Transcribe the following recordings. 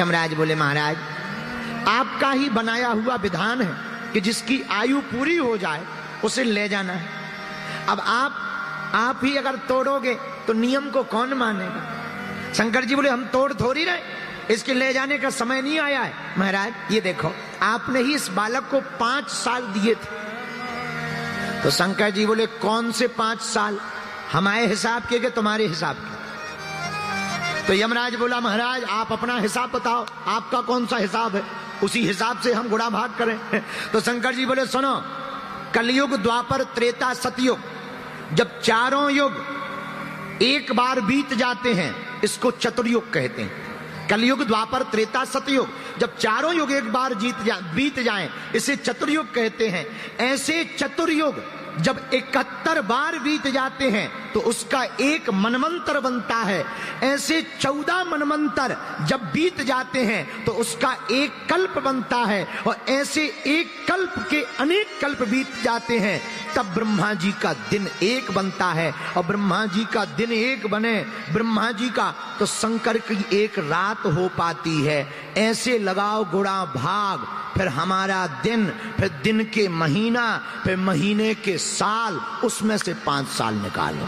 यमराज बोले महाराज आपका ही बनाया हुआ विधान है कि जिसकी आयु पूरी हो जाए उसे ले जाना है। अब आप ही अगर तोड़ोगे तो नियम को कौन मानेगा? शंकर जी बोले हम तोड़ थोड़ी रहे, इसके ले जाने का समय नहीं आया है। महाराज ये देखो आपने ही इस बालक को 5 साल दिए थे। तो शंकर जी बोले कौन से 5 साल, हमारे हिसाब के तुम्हारे हिसाब के? तो यमराज बोला महाराज आप अपना हिसाब बताओ, आपका कौन सा हिसाब है, उसी हिसाब से हम गुणा भाग करें। तो शंकर जी बोले सुनो, कलयुग द्वापर त्रेता सतयुग, जब चारों युग एक बार बीत जाते हैं इसको चतुर्युग कहते हैं। कलयुग द्वापर त्रेता सतयुग, जब चारों युग एक बार बीत जाएं इसे चतुर्युग कहते हैं। ऐसे चतुर्युग जब 71 बार बीत जाते हैं तो उसका एक मनमंत्र बनता है। ऐसे 14 मनमंत्र जब बीत जाते हैं तो उसका एक कल्प बनता है, और ऐसे एक कल्प के अनेक कल्प बीत जाते हैं तब ब्रह्मा जी का दिन एक बनता है। और ब्रह्मा जी का दिन एक बने ब्रह्मा जी का तो शंकर की एक रात हो पाती है। ऐसे लगाओ गुणा भाग, फिर हमारा दिन, फिर दिन के महीना, फिर महीने के साल, उसमें से 5 साल निकालो।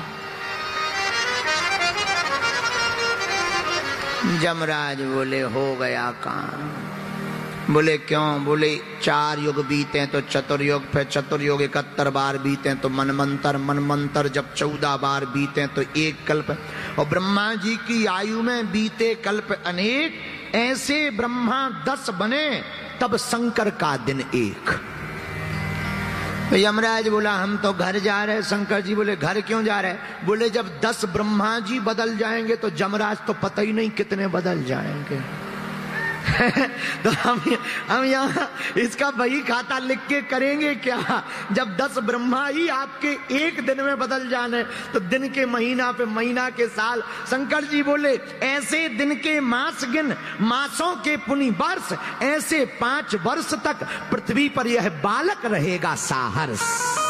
यमराज बोले हो गया काम। बोले क्यों? बोले 4 युग बीते तो चतुर्युग, फिर चतुर्युग 71 बार बीते तो मनमंत्र, मनमंत्र जब 14 बार बीते तो एक कल्प, और ब्रह्मा जी की आयु में बीते कल्प अनेक। ऐसे ब्रह्मा 10 बने तब शंकर का दिन एक। तो यमराज बोला हम तो घर जा रहे। शंकर जी बोले घर क्यों जा रहे? बोले जब 10 ब्रह्मा जी बदल जाएंगे तो यमराज तो पता ही नहीं कितने बदल जाएंगे। तो हम यहाँ इसका बही खाता लिख के करेंगे क्या? जब 10 ब्रह्मा ही आपके एक दिन में बदल जाने तो दिन के महीना पे महीना के साल। शंकर जी बोले ऐसे दिन के मास गिन, मासों के पुनि वर्ष, ऐसे 5 वर्ष तक पृथ्वी पर यह बालक रहेगा साहर्ष।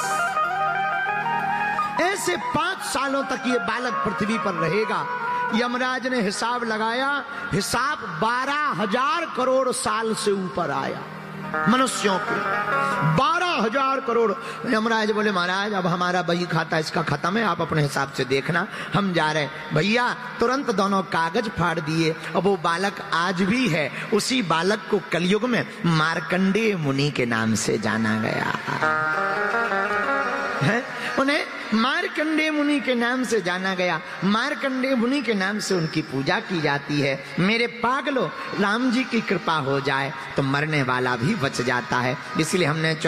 ऐसे 5 सालों तक ये बालक पृथ्वी पर रहेगा। यमराज ने हिसाब लगाया, हिसाब 12,000 करोड़ साल से ऊपर आया मनुष्यों के, 12,000 करोड़। यमराज बोले महाराज अब हमारा बही खाता इसका खत्म है, आप अपने हिसाब से देखना, हम जा रहे। भैया तुरंत दोनों कागज फाड़ दिए। अब वो बालक आज भी है, उसी बालक को कलयुग में मार्कंडेय मुनि के नाम से जाना गया है। उन्हें मार्कंडेय मुनि के नाम से जाना गया। मार्कंडेय मुनि के नाम से उनकी पूजा की जाती है। मेरे पागलों, राम जी की कृपा हो जाए तो मरने वाला भी बच जाता है। इसलिए हमने